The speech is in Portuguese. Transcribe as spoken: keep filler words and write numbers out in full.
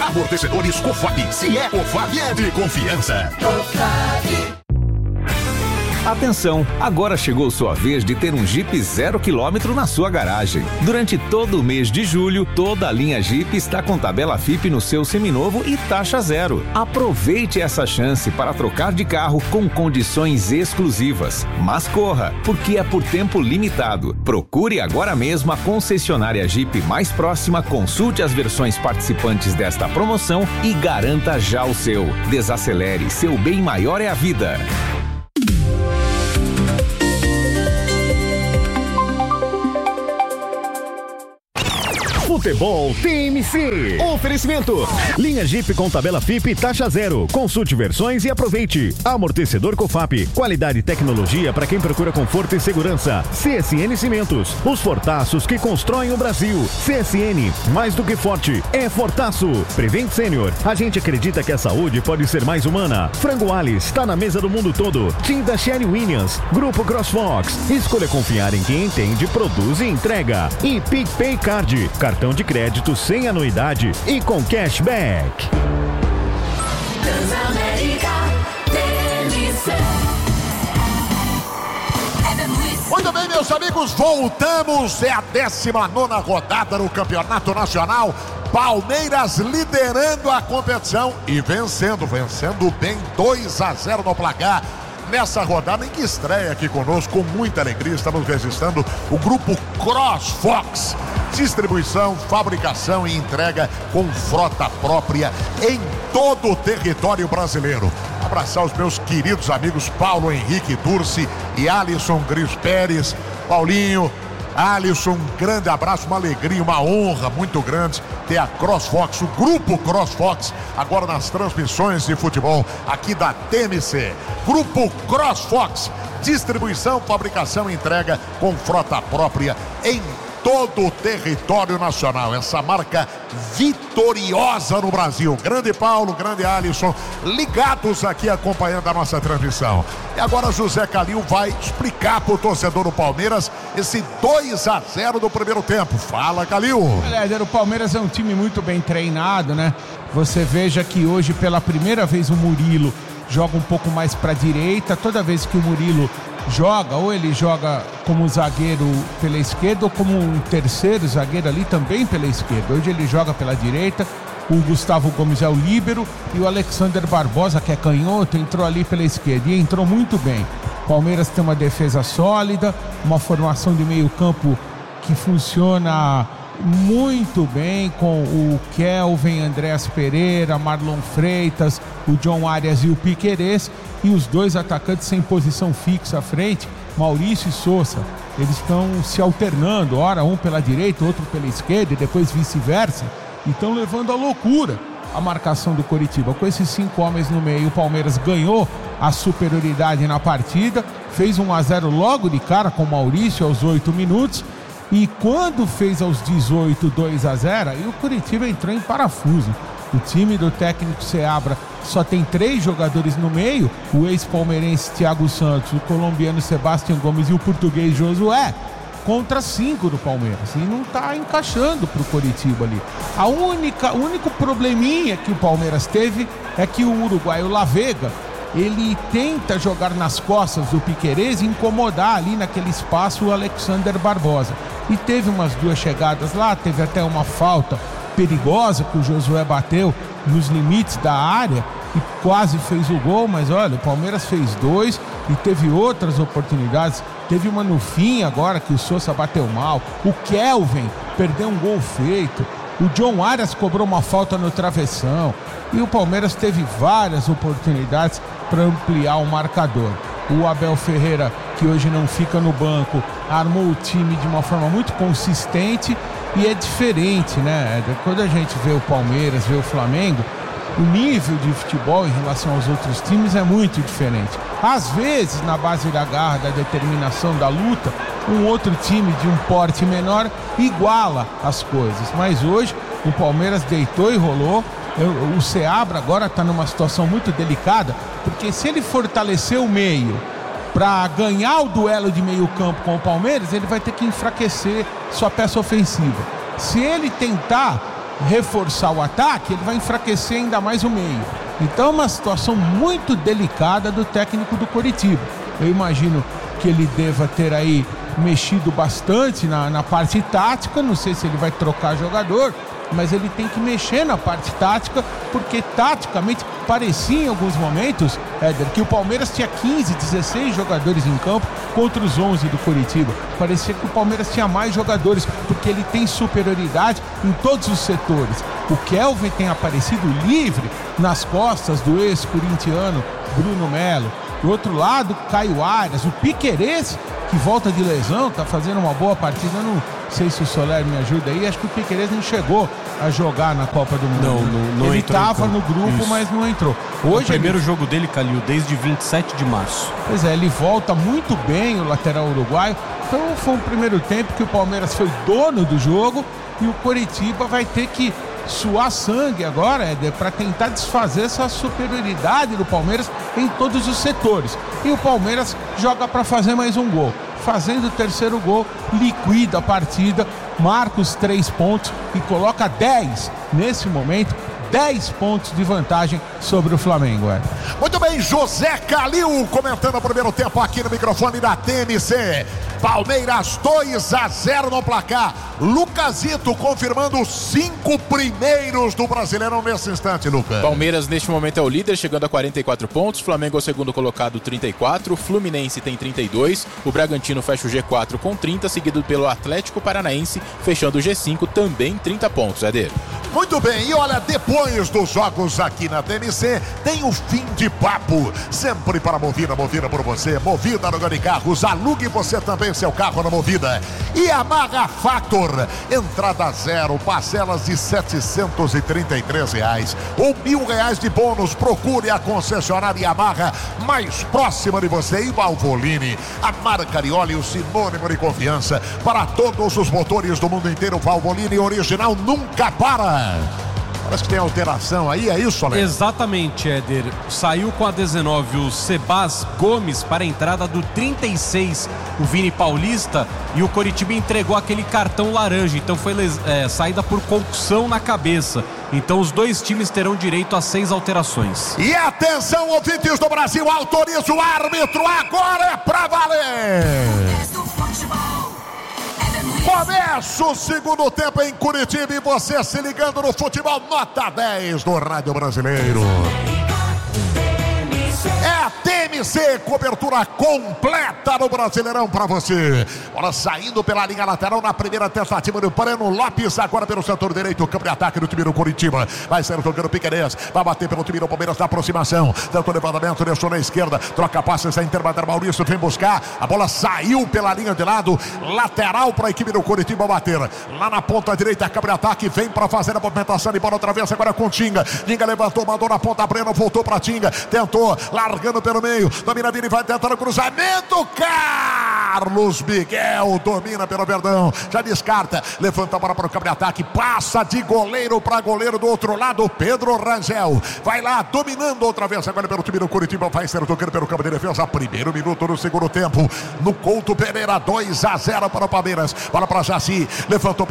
Amortecedores Cofap. Se é Cofap, é de confiança. Cofap. Atenção, agora chegou sua vez de ter um Jeep zero quilômetro na sua garagem. Durante todo o mês de julho, toda a linha Jeep está com tabela F I P no seu seminovo e taxa zero. Aproveite essa chance para trocar de carro com condições exclusivas. Mas corra, porque é por tempo limitado. Procure agora mesmo a concessionária Jeep mais próxima, consulte as versões participantes desta promoção e garanta já o seu. Desacelere, seu bem maior é a vida. Futebol T M C. Oferecimento. Linha Jeep com tabela F I P taxa zero. Consulte versões e aproveite. Amortecedor Cofap. Qualidade e tecnologia para quem procura conforto e segurança. C S N Cimentos. Os fortaços que constroem o Brasil. C S N. Mais do que forte. É fortaço. Prevent Senior. A gente acredita que a saúde pode ser mais humana. Frango Alice. Está na mesa do mundo todo. Tinta Sherry Williams. Grupo CrossFox. Escolha confiar em quem entende, produz e entrega. E PicPay Card. Cartão de crédito sem anuidade e com cashback. Muito bem, meus amigos, voltamos. É a décima nona rodada no Campeonato Nacional. Palmeiras liderando a competição e vencendo, vencendo bem, dois a zero no placar. Nessa rodada em que estreia aqui conosco, com muita alegria, estamos registrando o grupo CrossFox. Distribuição, fabricação e entrega com frota própria em todo o território brasileiro. Abraçar os meus queridos amigos Paulo Henrique Durci e Alisson Gris Pérez. Paulinho, Alisson, um grande abraço, uma alegria, uma honra muito grande ter a CrossFox, o grupo CrossFox, agora nas transmissões de futebol aqui da T M C. Grupo CrossFox, distribuição, fabricação e entrega com frota própria em todo o território nacional. Essa marca vitoriosa no Brasil. Grande Paulo, grande Alisson, ligados aqui acompanhando a nossa transmissão. E agora José Calil vai explicar para o torcedor do Palmeiras esse dois a zero do primeiro tempo. Fala, Calil. Aliás, o Palmeiras é um time muito bem treinado, né? Você veja que hoje pela primeira vez o Murilo joga um pouco mais para a direita. Toda vez que o Murilo joga, ou ele joga como zagueiro pela esquerda ou como um terceiro zagueiro ali também pela esquerda. Hoje ele joga pela direita, o Gustavo Gomes é o líbero e o Alexander Barbosa, que é canhoto, entrou ali pela esquerda e entrou muito bem. Palmeiras tem uma defesa sólida, uma formação de meio campo que funciona muito bem com o Kelvin, Andréas Pereira, Marlon Freitas, o John Arias e o Piquerez, e os dois atacantes sem posição fixa à frente, Maurício e Sousa. Eles estão se alternando, ora um pela direita, outro pela esquerda e depois vice-versa, e estão levando à loucura a marcação do Coritiba. Com esses cinco homens no meio, o Palmeiras ganhou a superioridade na partida, fez um a zero logo de cara com o Maurício aos oito minutos, e quando fez aos dezoito, dois a zero, aí o Coritiba entrou em parafuso. O time do técnico Seabra só tem três jogadores no meio, o ex-palmeirense Thiago Santos, o colombiano Sebastião Gomes e o português Josué, contra cinco do Palmeiras. E não tá encaixando pro Coritiba ali. A única, o único probleminha que o Palmeiras teve é que o uruguaio La Vega, ele tenta jogar nas costas do Piquerez e incomodar ali naquele espaço o Alexander Barbosa. E teve umas duas chegadas lá, teve até uma falta perigosa que o Josué bateu nos limites da área e quase fez o gol, mas olha, o Palmeiras fez dois e teve outras oportunidades. Teve uma no fim agora que o Sousa bateu mal, o Kelvin perdeu um gol feito, o John Arias cobrou uma falta no travessão e o Palmeiras teve várias oportunidades para ampliar o marcador. O Abel Ferreira, que hoje não fica no banco, armou o time de uma forma muito consistente e é diferente, né? Quando a gente vê o Palmeiras, vê o Flamengo, o nível de futebol em relação aos outros times é muito diferente. Às vezes, na base da garra, da determinação, da luta, um outro time de um porte menor iguala as coisas. Mas hoje, o Palmeiras deitou e rolou. O Seabra agora está numa situação muito delicada, porque se ele fortalecer o meio para ganhar o duelo de meio campo com o Palmeiras, ele vai ter que enfraquecer sua peça ofensiva. Se ele tentar reforçar o ataque, ele vai enfraquecer ainda mais o meio. Então é uma situação muito delicada do técnico do Coritiba. Eu imagino que ele deva ter aí mexido bastante na, na parte tática, não sei se ele vai trocar jogador, mas ele tem que mexer na parte tática, porque taticamente parecia em alguns momentos, Éder, que o Palmeiras tinha quinze, dezesseis jogadores em campo contra os onze do Coritiba. Parecia que o Palmeiras tinha mais jogadores, porque ele tem superioridade em todos os setores. O Kelvin tem aparecido livre nas costas do ex-corintiano Bruno Melo. Do outro lado, Caio Arias, o Piquerez, que volta de lesão, tá fazendo uma boa partida. Eu não sei se o Soler me ajuda aí, acho que o Piquerez não chegou a jogar na Copa do Mundo. Não, não, não ele entrou. Ele tava no grupo, isso, mas não entrou. Hoje o primeiro ele... jogo dele, Calil, desde vinte e sete de março. Pois é, ele volta muito bem, o lateral uruguaio. Então foi um primeiro tempo que o Palmeiras foi dono do jogo e o Coritiba vai ter que suar sangue agora, Éder, para tentar desfazer essa superioridade do Palmeiras em todos os setores. E o Palmeiras joga para fazer mais um gol. Fazendo o terceiro gol, liquida a partida, marca os três pontos e coloca dez nesse momento. dez pontos de vantagem sobre o Flamengo. É. Muito bem, José Calil comentando o primeiro tempo aqui no microfone da T M C. Palmeiras dois a zero no placar. Lucasito confirmando os cinco primeiros do Brasileirão nesse instante, Lucas. Palmeiras neste momento é o líder, chegando a quarenta e quatro pontos. Flamengo é o segundo colocado, trinta e quatro. Fluminense tem trinta e dois. O Bragantino fecha o G quatro com trinta, seguido pelo Atlético Paranaense, fechando o G cinco também trinta pontos. É dele. Muito bem, e olha, depois dos jogos aqui na T M C, tem o fim de papo. Sempre para Movida, Movida por você. Movida no de carros, alugue você também seu carro na Movida. E Yamaha Factor, entrada zero, parcelas de setecentos e trinta e três reais ou mil reais de bônus. Procure a concessionária Yamaha mais próxima de você. E Valvoline, a marca Arioli, o sinônimo de confiança para todos os motores do mundo inteiro. Valvoline original nunca para. Parece que tem alteração aí, é isso, Alex? Exatamente, Éder. Saiu com a dezenove o Sebas Gomes para a entrada do trinta e seis, o Vini Paulista, e o Coritiba entregou aquele cartão laranja, então foi é, saída por concussão na cabeça. Então os dois times terão direito a seis alterações. E atenção, ouvintes do Brasil, autoriza o árbitro, agora é pra valer! Começa o segundo tempo em Curitiba e você se ligando no futebol nota dez do Rádio Brasileiro. É a T M C, cobertura completa no Brasileirão pra você. Bola saindo pela linha lateral na primeira tentativa do Breno Lopes, agora pelo setor direito, campo de ataque do time do Curitiba. Vai ser tocando o Piquerez, vai bater pelo time do Palmeiras na aproximação. Tanto o levantamento, deixou na esquerda, troca passes a intermediária, Maurício vem buscar. A bola saiu pela linha de lado, lateral para a equipe do Curitiba bater. Lá na ponta direita, campo de ataque, vem para fazer a movimentação de bola outra vez, agora com Tinga. Tinga levantou, mandou na ponta, Breno voltou para Tinga, tentou, largando pelo meio, domina Vini, vai tentar o cruzamento, Carlos Miguel domina pelo Verdão, já descarta, levanta a bola para o campo de ataque, passa de goleiro para goleiro do outro lado, Pedro Rangel, vai lá, dominando outra vez agora pelo time do Curitiba, vai ser tocando pelo campo de defesa, primeiro minuto do segundo tempo, no Couto Pereira, dois a zero para o Palmeiras, bola para Jaci, levantou